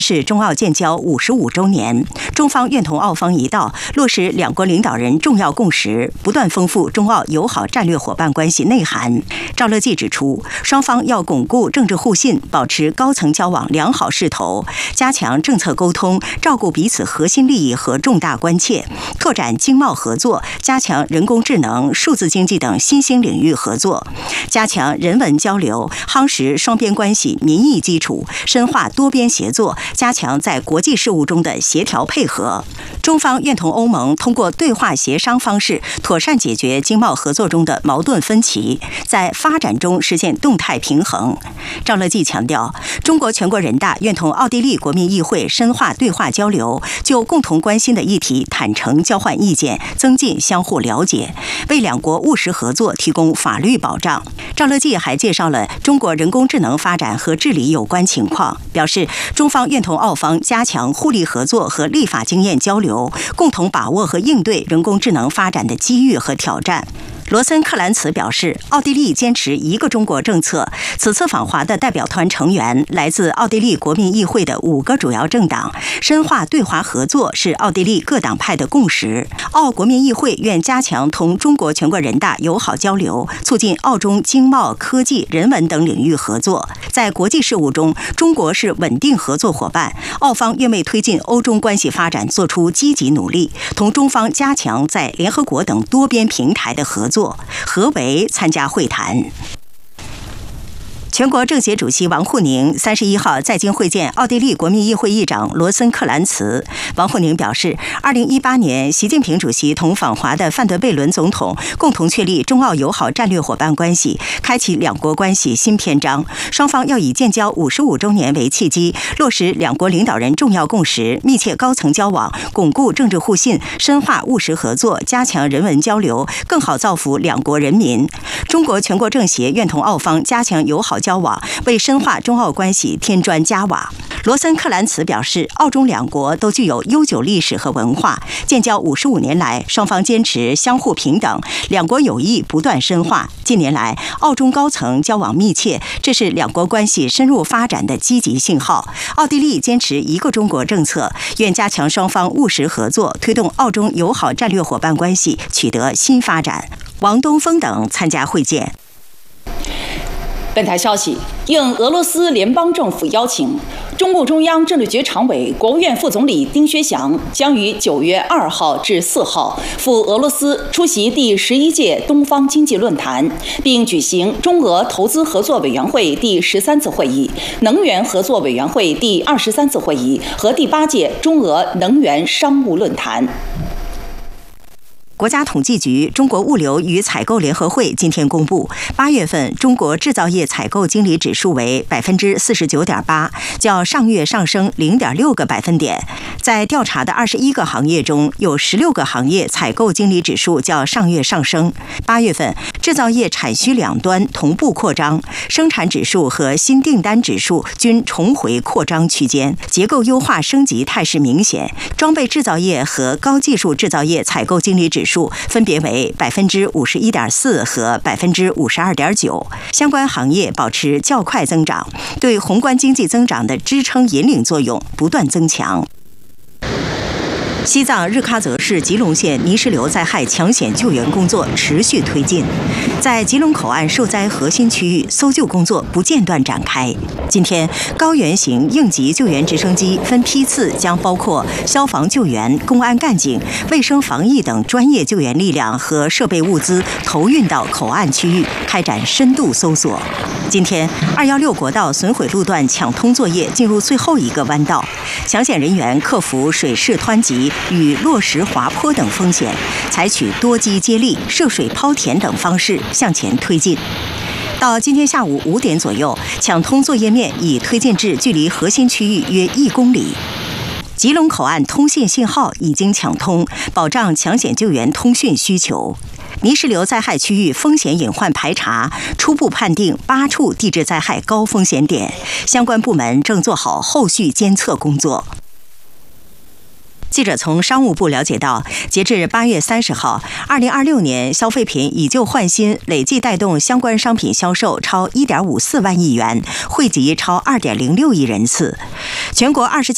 是中澳建交55周年，中方愿同澳方一道，落实两国领导人重要共识，不断丰富中澳友好战略伙伴关系内涵。赵乐际指出，双方要巩固政治互信，保持高层交往良好势头，加强政策沟通，照顾彼此核心利益和重大关切，拓展经贸合作，加强人工智能、数字经济等新兴领域合作，加强人文交流，夯实双边关系民意基础，深化多边协作，加强在国际事务中的协调配合。中方愿同欧盟通过对话协商方式，妥善解决经贸合作中的矛盾分歧，在发展中实现动态平衡。赵乐际强调，中国全国人大愿同奥地利国民议会深化对话交流，就共同关心的议题坦诚交换意见，增进相互了解，为两国务实合作提供法律保障。赵乐际还介绍了中国人工智能发展和治理有关情况，表示中方愿同澳方加强互利合作和立法经验交流，共同把握和应对人工智能发展的机遇和挑战。罗森克兰茨表示，奥地利坚持一个中国政策。此次访华的代表团成员来自奥地利国民议会的5个主要政党，深化对华合作是奥地利各党派的共识。澳国民议会愿加强同中国全国人大友好交流，促进澳中经贸、科技、人文等领域合作。在国际事务中，中国是稳定合作伙伴，澳方愿为推进欧中关系发展做出积极努力，同中方加强在联合国等多边平台的合作。何为参加会谈。全国政协主席王沪宁31号在京会见奥地利国民议会议长罗森克兰茨。王沪宁表示，2018年习近平主席同访华的范德贝伦总统共同确立中澳友好战略伙伴关系，开启两国关系新篇章。双方要以建交55周年为契机，落实两国领导人重要共识，密切高层交往，巩固政治互信，深化务实合作，加强人文交流，更好造福两国人民。中国全国政协愿同澳方加强友好交往，为深化中澳关系添砖加瓦。罗森克兰茨表示，澳中两国都具有悠久历史和文化，建交55年来，双方坚持相互平等，两国友谊不断深化。近年来，澳中高层交往密切，这是两国关系深入发展的积极信号。奥地利坚持一个中国政策，愿加强双方务实合作，推动澳中友好战略伙伴关系取得新发展。王东峰等参加会见。 本台消息，应俄罗斯联邦政府邀请，中共中央政治局常委、国务院副总理丁薛祥将于9月2号至4号赴俄罗斯出席第11届东方经济论坛，并举行中俄投资合作委员会第13次会议、能源合作委员会第23次会议和第8届中俄能源商务论坛。 国家统计局中国物流与采购联合会今天公布，8月份中国制造业采购经理指数为49.8%，较上月上升0.6个百分点。在调查的21个行业中，有16个行业采购经理指数较上月上升。8月份，制造业产需两端同步扩张，生产指数和新订单指数均重回扩张区间，结构优化升级态势明显。装备制造业和高技术制造业采购经理指数分别为51.4%和52.9%，相关行业保持较快增长，对宏观经济增长的支撑引领作用不断增强。西藏日喀则市吉隆县泥石流灾害抢险救援工作持续推进，在吉隆口岸受灾核心区域，搜救工作不间断展开。今天，高原型应急救援直升机分批次将包括消防救援、公安干警、卫生防疫等专业救援力量和设备物资投运到口岸区域，开展深度搜索。今天，216国道损毁路段抢通作业进入最后一个弯道，抢险人员克服水势湍急与落石滑坡等风险，采取多机接力、涉水抛填等方式向前推进。到今天下午5点左右，抢通作业面已推进至距离核心区域约1公里。吉隆口岸通信信号已经抢通，保障抢险救援通讯需求。泥石流灾害区域风险隐患排查初步判定8处地质灾害高风险点，相关部门正做好后续监测工作。记者从商务部了解到，截至8月30号，2026年消费品以旧换新累计带动相关商品销售超1.54万亿元，惠及超2.06亿人次。全国27